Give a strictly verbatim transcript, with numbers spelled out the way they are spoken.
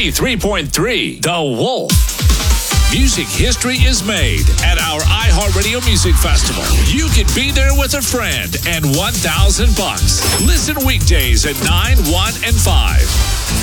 ninety-three point three The Wolf. Music history is made at our iHeartRadio Music Festival. You could be there with a friend and one thousand bucks. Listen weekdays at nine, one, and five